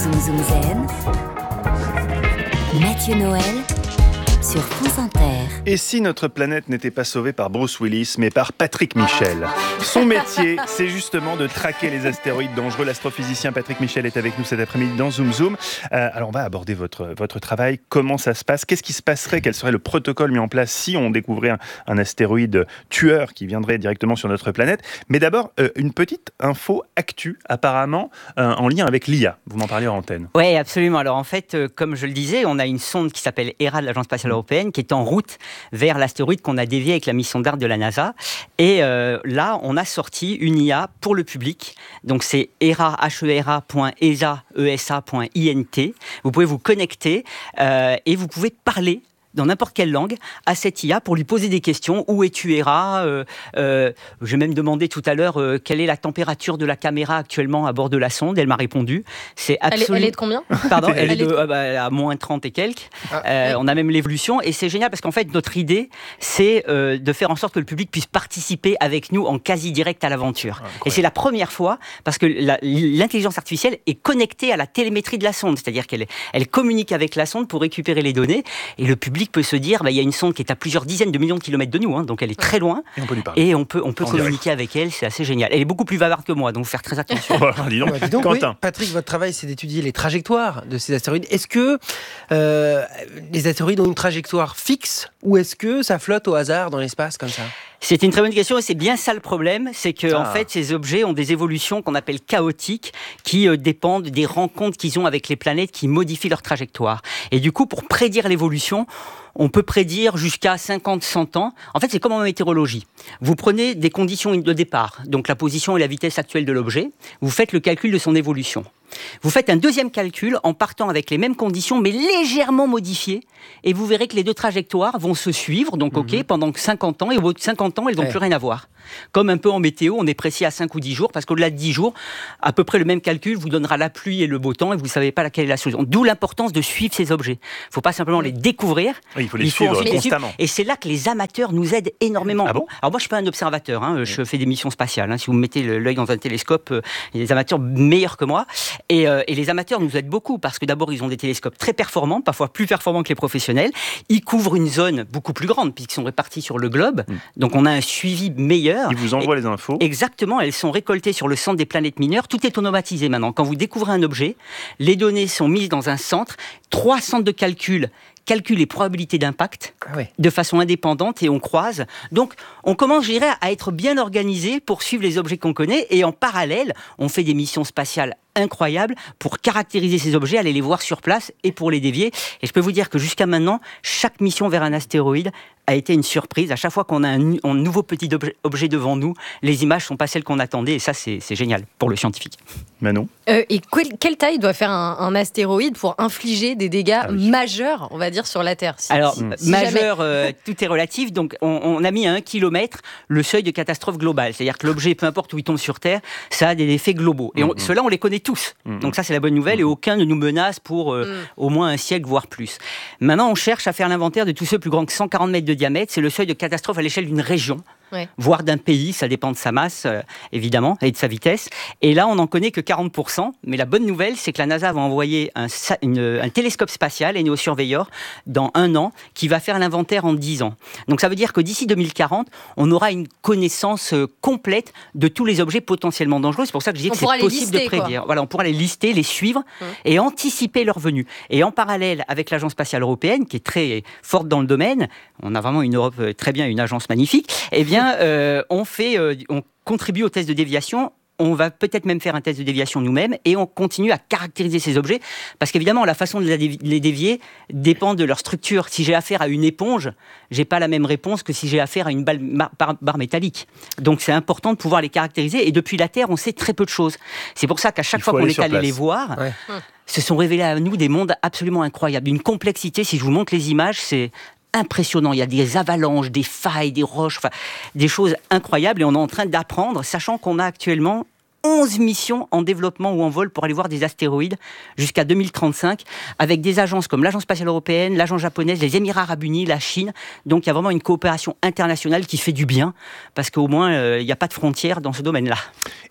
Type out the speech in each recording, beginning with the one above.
Zoom Zoom Zen, Mathieu Noël sur France Inter. Et si notre planète n'était pas sauvée par Bruce Willis, mais par Patrick Michel? Son métier, c'est justement de traquer les astéroïdes dangereux. L'astrophysicien Patrick Michel est avec nous cet après-midi dans Zoom Zoom. Alors on va aborder votre travail. Comment ça se passe? Qu'est-ce qui se passerait? Quel serait le protocole mis en place si on découvrait un astéroïde tueur qui viendrait directement sur notre planète? Mais d'abord, une petite info actu, apparemment, en lien avec l'IA. Vous m'en parlez en antenne. Oui, absolument. Alors en fait, comme je le disais, on a une sonde qui s'appelle Hera de l'Agence spatiale européenne qui est en route vers l'astéroïde qu'on a dévié avec la mission DART de la NASA. Et là, on a sorti une IA pour le public. Donc c'est hera.esa.int. Vous pouvez vous connecter et vous pouvez parler dans n'importe quelle langue, à cette IA pour lui poser des questions. Où es-tu, Hera? J'ai même demandé tout à l'heure quelle est la température de la caméra actuellement à bord de la sonde. Elle m'a répondu. Elle est de combien? Pardon, elle est à moins 30 et quelques. On a même l'évolution. Et c'est génial parce qu'en fait, notre idée, c'est de faire en sorte que le public puisse participer avec nous en quasi-direct à l'aventure. Et c'est la première fois parce que l'intelligence artificielle est connectée à la télémétrie de la sonde. C'est-à-dire qu'elle communique avec la sonde pour récupérer les données. Et le public peut se dire, il y a une sonde qui est à plusieurs dizaines de millions de kilomètres de nous, donc elle est très loin, et on peut communiquer avec elle, c'est assez génial. Elle est beaucoup plus bavarde que moi, donc faut faire très attention. Dis donc, Quentin. Oui, Patrick, votre travail, c'est d'étudier les trajectoires de ces astéroïdes. Est-ce que les astéroïdes ont une trajectoire fixe, ou est-ce que ça flotte au hasard dans l'espace comme ça? C'est une très bonne question et c'est bien ça le problème, c'est que en fait ces objets ont des évolutions qu'on appelle chaotiques qui dépendent des rencontres qu'ils ont avec les planètes qui modifient leur trajectoire. Et du coup, pour prédire l'évolution, on peut prédire jusqu'à 50-100 ans. En fait, c'est comme en météorologie. Vous prenez des conditions de départ, donc la position et la vitesse actuelle de l'objet, vous faites le calcul de son évolution. Vous faites un deuxième calcul en partant avec les mêmes conditions, mais légèrement modifiées, et vous verrez que les deux trajectoires vont se suivre, donc pendant 50 ans, et au bout de 50 ans, elles n'ont plus rien à voir. Comme un peu en météo, on est précis à 5 ou 10 jours, parce qu'au-delà de 10 jours, à peu près le même calcul vous donnera la pluie et le beau temps, et vous ne savez pas laquelle est la solution. D'où l'importance de suivre ces objets. Il ne faut pas simplement les découvrir, il faut les suivre constamment. Et c'est là que les amateurs nous aident énormément. Ah bon? Alors moi, je ne suis pas un observateur, je fais des missions spatiales. Si vous mettez l'œil dans un télescope, il y a des amateurs meilleurs que moi. Et les amateurs nous aident beaucoup parce que d'abord, ils ont des télescopes très performants, parfois plus performants que les professionnels. Ils couvrent une zone beaucoup plus grande puisqu'ils sont répartis sur le globe. Donc, on a un suivi meilleur. Ils vous envoient les infos. Exactement. Elles sont récoltées sur le centre des planètes mineures. Tout est automatisé maintenant. Quand vous découvrez un objet, les données sont mises dans un centre, 3 centres de calcul les probabilités d'impact de façon indépendante et on croise. Donc, on commence, je dirais, à être bien organisé pour suivre les objets qu'on connaît et en parallèle, on fait des missions spatiales incroyables pour caractériser ces objets, aller les voir sur place et pour les dévier. Et je peux vous dire que jusqu'à maintenant, chaque mission vers un astéroïde a été une surprise. À chaque fois qu'on a un nouveau petit objet devant nous, les images ne sont pas celles qu'on attendait et ça, c'est génial pour le scientifique. Manon? Et quelle taille doit faire un astéroïde pour infliger des dégâts majeurs, on va dire, sur la Terre? Majeur, tout est relatif. Donc, on a mis à 1 kilomètre le seuil de catastrophe globale. C'est-à-dire que l'objet, peu importe où il tombe sur Terre, ça a des effets globaux. Et ceux-là, on les connaît tous. Donc ça, c'est la bonne nouvelle. Et aucun ne nous menace pour au moins un siècle, voire plus. Maintenant, on cherche à faire l'inventaire de tous ceux plus grands que 140 mètres de diamètre. C'est le seuil de catastrophe à l'échelle d'une région. Voire d'un pays, ça dépend de sa masse, évidemment, et de sa vitesse. Et là, on n'en connaît que 40%. Mais la bonne nouvelle, c'est que la NASA va envoyer un télescope spatial, Eneo Surveyor, dans 1 an, qui va faire l'inventaire en 10 ans. Donc ça veut dire que d'ici 2040, on aura une connaissance complète de tous les objets potentiellement dangereux. C'est pour ça que je dis que c'est possible de prédire. Voilà, on pourra les lister, les suivre et anticiper leur venue. Et en parallèle avec l'Agence spatiale européenne, qui est très forte dans le domaine, on a vraiment une Europe très bien, une agence magnifique, eh bien, on contribue au test de déviation. On va peut-être même faire un test de déviation nous-mêmes et on continue à caractériser ces objets parce qu'évidemment, la façon de les dévier dépend de leur structure. Si j'ai affaire à une éponge, j'ai pas la même réponse que si j'ai affaire à une barre métallique. Donc, c'est important de pouvoir les caractériser et depuis la Terre, on sait très peu de choses. C'est pour ça qu'à chaque fois qu'on est allé les voir, se sont révélés à nous des mondes absolument incroyables. D'une complexité, si je vous montre les images, c'est impressionnant. Il y a des avalanches, des failles, des roches, des choses incroyables et on est en train d'apprendre, sachant qu'on a actuellement 11 missions en développement ou en vol pour aller voir des astéroïdes jusqu'à 2035 avec des agences comme l'Agence spatiale européenne, l'Agence japonaise, les Émirats arabes unis, la Chine. Donc il y a vraiment une coopération internationale qui fait du bien parce qu'au moins il n'y a pas de frontières dans ce domaine-là.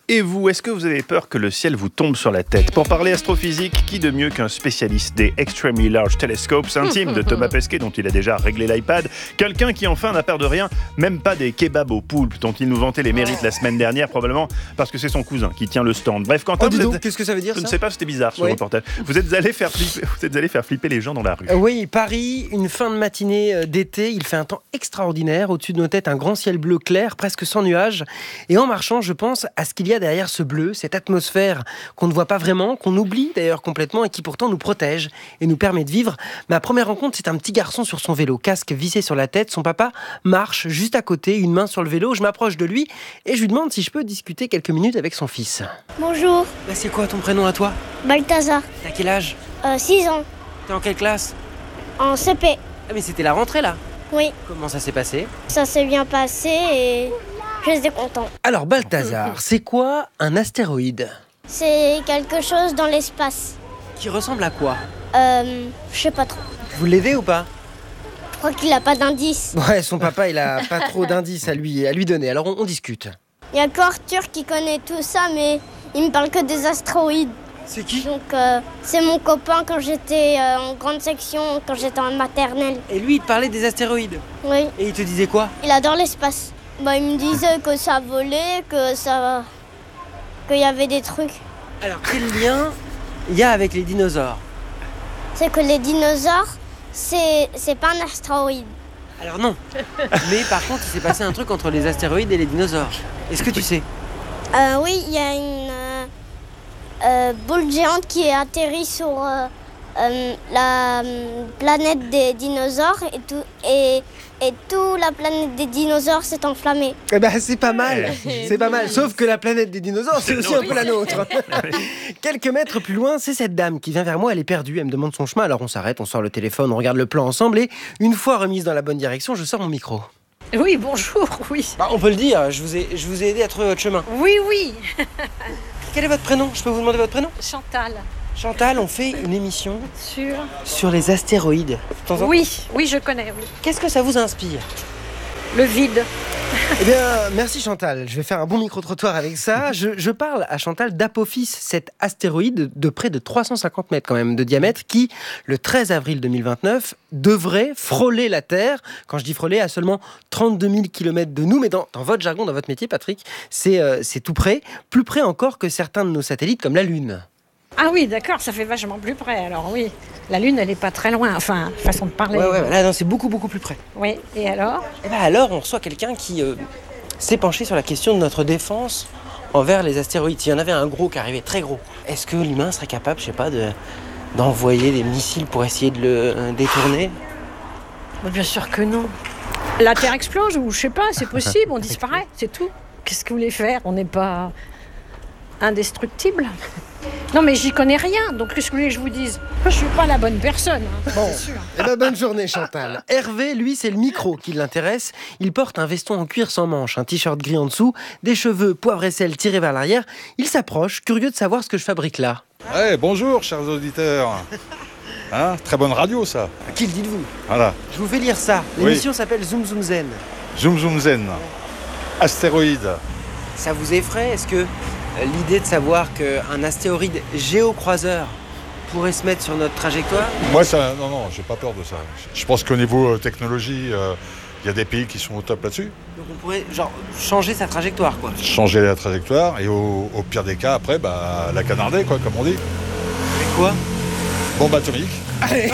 Et vous, est-ce que vous avez peur que le ciel vous tombe sur la tête? Pour parler astrophysique, qui de mieux qu'un spécialiste des Extremely Large Telescopes intimes de Thomas Pesquet, dont il a déjà réglé l'iPad, quelqu'un qui enfin n'a peur de rien, même pas des kebabs aux poulpes dont il nous vantait les mérites la semaine dernière, probablement parce que c'est son cousin qui tient le stand. Bref, Quentin, Qu'est-ce que ça veut dire je ça? ne sais pas, c'était bizarre ce reportage. Vous êtes allé faire flipper les gens dans la rue. Oui, Paris, une fin de matinée d'été, il fait un temps extraordinaire, au-dessus de nos têtes un grand ciel bleu clair, presque sans nuages, et en marchant, je pense à ce qu'il y a derrière ce bleu, cette atmosphère qu'on ne voit pas vraiment, qu'on oublie d'ailleurs complètement et qui pourtant nous protège et nous permet de vivre. Ma première rencontre, c'est un petit garçon sur son vélo, casque vissé sur la tête. Son papa marche juste à côté, une main sur le vélo. Je m'approche de lui et je lui demande si je peux discuter quelques minutes avec son fils. Bonjour, C'est quoi ton prénom à toi? Balthazar, T'as quel âge? 6 ans, T'es en quelle classe? en CP. Ah mais c'était la rentrée là. Oui, Comment ça s'est passé? ça s'est bien passé et je suis content. Alors Balthazar, c'est quoi un astéroïde? C'est quelque chose dans l'espace. Qui ressemble à quoi? Je sais pas trop. Vous l'aidez ou pas? Je crois qu'il a pas d'indice. Ouais, son papa il a pas trop d'indices à lui donner, alors on discute. Il y a qu'Arthur qui connaît tout ça, mais il me parle que des astéroïdes. C'est qui? Donc c'est mon copain quand j'étais en grande section, quand j'étais en maternelle. Et lui il te parlait des astéroïdes. Oui, Et il te disait quoi? il adore l'espace. Il me disait que ça volait, qu'il y avait des trucs. Alors quel lien il y a avec les dinosaures? C'est que les dinosaures, c'est pas un astéroïde. Alors non. Mais par contre, il s'est passé un truc entre les astéroïdes et les dinosaures. Est-ce que tu sais? Oui, il y a une boule géante qui est atterrie sur la planète des dinosaures et toute la planète des dinosaures s'est enflammée. Eh ben c'est pas mal, c'est pas mal. Sauf que la planète des dinosaures, c'est aussi un peu la nôtre. Quelques mètres plus loin, c'est cette dame qui vient vers moi, elle est perdue, elle me demande son chemin. Alors on s'arrête, on sort le téléphone, on regarde le plan ensemble et une fois remise dans la bonne direction, je sors mon micro. Oui, bonjour, oui. On peut le dire, je vous ai aidé à trouver votre chemin. Oui, oui. Quel est votre prénom? Je peux vous demander votre prénom? Chantal. Chantal, on fait une émission Sur. sur les astéroïdes. De temps en temps. Oui, oui, je connais, oui. Qu'est-ce que ça vous inspire? Le vide. Eh bien, merci Chantal. Je vais faire un bon micro-trottoir avec ça. Je parle à Chantal d'Apophis, cet astéroïde de près de 350 mètres quand même de diamètre qui, le 13 avril 2029, devrait frôler la Terre. Quand je dis frôler, à seulement 32 000 km de nous. Mais dans votre jargon, dans votre métier, Patrick, c'est tout près. Plus près encore que certains de nos satellites comme la Lune. Ah oui, d'accord, ça fait vachement plus près. Alors oui, la Lune, elle n'est pas très loin. Enfin, façon de parler. Ouais, là, non, c'est beaucoup plus près. Oui, et alors? Et bien alors, on reçoit quelqu'un qui s'est penché sur la question de notre défense envers les astéroïdes. S'il y en avait un gros qui arrivait, très gros, est-ce que l'humain serait capable, je sais pas, d'envoyer des missiles pour essayer de le détourner? Bah, bien sûr que non. La Terre explose ou je sais pas, c'est possible, on disparaît, c'est tout. Qu'est-ce que vous voulez faire? On n'est pas indestructible. Non mais j'y connais rien, donc qu'est-ce que vous voulez que je vous dise? Je suis pas la bonne personne, hein, Bon, c'est sûr. eh ben, bonne journée Chantal. Hervé, lui, c'est le micro qui l'intéresse. Il porte un veston en cuir sans manches, un t-shirt gris en dessous, des cheveux poivre et sel tirés vers l'arrière. Il s'approche, curieux de savoir ce que je fabrique là. Bonjour chers auditeurs. Très bonne radio ça. Qui le dites-vous? Voilà. Je vous fais lire ça. L'émission s'appelle Zoom Zoom Zen. Zoom Zoom Zen. Astéroïde. Ça vous effraie? Est-ce que l'idée de savoir qu'un astéroïde géocroiseur pourrait se mettre sur notre trajectoire? Moi, non, j'ai pas peur de ça. Je pense qu'au niveau technologie, il y a des pays qui sont au top là-dessus. Donc on pourrait changer sa trajectoire, quoi. Changer la trajectoire et au pire des cas, après, la canarder, quoi, comme on dit. Et quoi? Bombe atomique. Allez,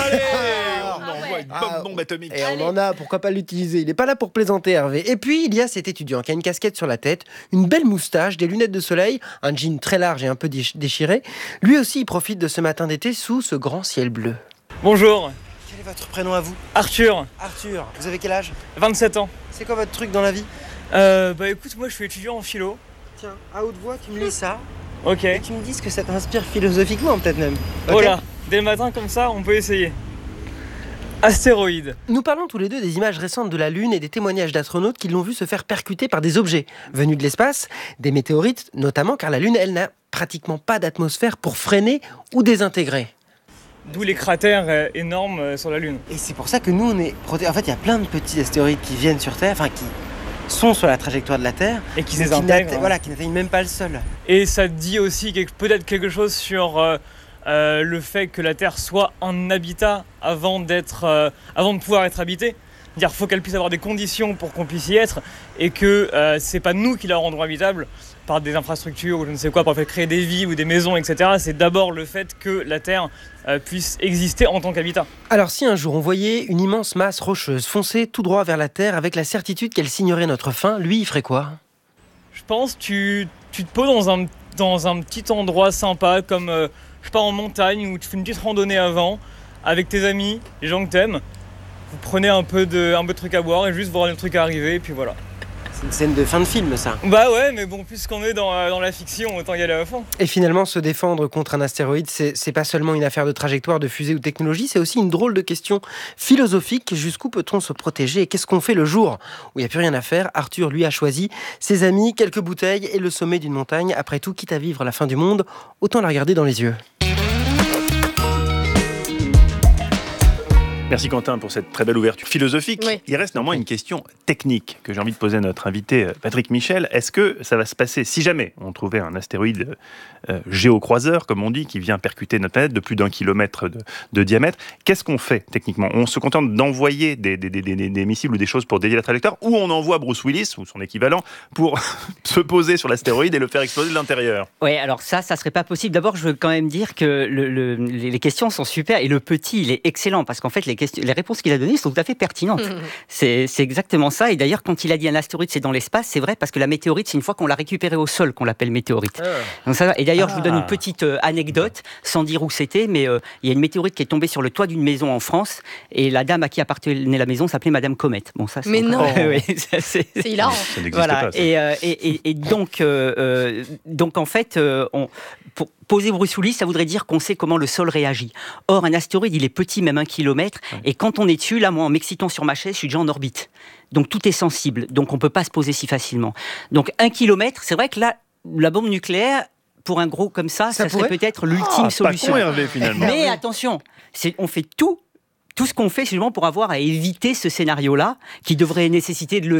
on envoie une bombe atomique. Et on en a, pourquoi pas l'utiliser? Il n'est pas là pour plaisanter, Hervé. Et puis, il y a cet étudiant qui a une casquette sur la tête, une belle moustache, des lunettes de soleil, un jean très large et un peu déchiré. Lui aussi, il profite de ce matin d'été sous ce grand ciel bleu. Bonjour, Quel est votre prénom à vous? Arthur, Arthur. Vous avez quel âge? 27 ans. C'est quoi votre truc dans la vie? Écoute, moi je suis étudiant en philo. Tiens, à haute voix, tu me lis ça. Ok. Et tu me dis ce que ça t'inspire philosophiquement, peut-être même. Ok. Voilà, dès le matin comme ça, on peut essayer. Astéroïde. Nous parlons tous les deux des images récentes de la Lune et des témoignages d'astronautes qui l'ont vu se faire percuter par des objets venus de l'espace, des météorites notamment, car la Lune, elle, n'a pratiquement pas d'atmosphère pour freiner ou désintégrer. D'où les cratères énormes sur la Lune. Et c'est pour ça que nous, on est protégés. En fait, il y a plein de petits astéroïdes qui viennent sur Terre, enfin sont sur la trajectoire de la Terre Et qui mais les intègrent. voilà, qui n'atteignent même pas le sol. Et ça dit aussi peut-être quelque chose sur le fait que la Terre soit un habitat avant de pouvoir être habitée. Il faut qu'elle puisse avoir des conditions pour qu'on puisse y être et que c'est pas nous qui la rendrons habitable par des infrastructures ou je ne sais quoi, pour faire créer des villes ou des maisons, etc. C'est d'abord le fait que la Terre puisse exister en tant qu'habitat. Alors si un jour on voyait une immense masse rocheuse foncer tout droit vers la Terre avec la certitude qu'elle signerait notre fin, lui il ferait quoi ? Je pense que tu te poses dans un petit endroit sympa comme je sais pas, en montagne où tu fais une petite randonnée avant avec tes amis, les gens que t'aimes. Vous prenez un peu de trucs à boire et juste voir le truc arriver et puis voilà. C'est une scène de fin de film ça. Bah ouais, mais bon, puisqu'on est dans la fiction, autant y aller à fond. Et finalement, se défendre contre un astéroïde, c'est pas seulement une affaire de trajectoire, de fusée ou de technologie, c'est aussi une drôle de question philosophique. Jusqu'où peut-on se protéger et qu'est-ce qu'on fait le jour où il n'y a plus rien à faire ? Arthur, lui, a choisi ses amis, quelques bouteilles et le sommet d'une montagne. Après tout, quitte à vivre la fin du monde, autant la regarder dans les yeux. Merci Quentin pour cette très belle ouverture philosophique. Oui. Il reste néanmoins une question technique que j'ai envie de poser à notre invité Patrick Michel. Est-ce que ça va se passer, si jamais on trouvait un astéroïde géocroiseur, comme on dit, qui vient percuter notre planète de plus d'1 kilomètre de diamètre, qu'est-ce qu'on fait techniquement ? On se contente d'envoyer des missiles ou des choses pour dévier la trajectoire, ou on envoie Bruce Willis, ou son équivalent, pour se poser sur l'astéroïde et le faire exploser de l'intérieur ? Oui, alors ça serait pas possible. D'abord, je veux quand même dire que les questions sont super et le petit, il est excellent parce qu'en fait, les réponses qu'il a données sont tout à fait pertinentes. C'est exactement ça. Et d'ailleurs, quand il a dit un astéroïde, c'est dans l'espace, c'est vrai parce que la météorite, c'est une fois qu'on l'a récupérée au sol qu'on l'appelle météorite. Donc ça, et d'ailleurs, je vous donne une petite anecdote, sans dire où c'était, mais il y a une météorite qui est tombée sur le toit d'une maison en France et la dame à qui appartenait la maison s'appelait Madame Comète. Bon, ça, Mais non. Oui, c'est hilarant. Ça n'existe voilà. pas. Ça. Et donc en fait, pour poser Bruce Willis, ça voudrait dire qu'on sait comment le sol réagit. Or, un astéroïde, il est petit, même 1 kilomètre, et quand on est dessus, là, moi, en m'excitant sur ma chaise, je suis déjà en orbite. Donc tout est sensible, donc on peut pas se poser si facilement. Donc 1 kilomètre, c'est vrai que là, la bombe nucléaire, pour un gros comme ça serait peut-être l'ultime solution. Pas con, Hervé, finalement. Mais attention, on fait tout ce qu'on fait, c'est justement pour avoir à éviter ce scénario-là, qui devrait nécessiter de lever